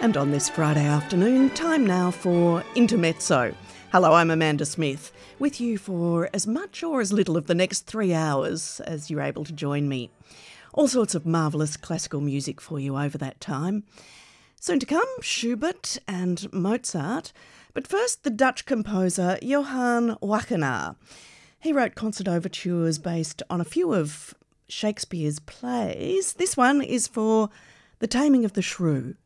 And on this Friday afternoon, time now for Intermezzo. Hello, I'm Amanda Smith, with you for as much or as little of the next 3 hours as you're able to join me. All sorts of marvellous classical music for you over that time. Soon to come, Schubert and Mozart. But first, the Dutch composer Johann Wassenaar. He wrote concert overtures based on a few of Shakespeare's plays. This one is for The Taming of the Shrew.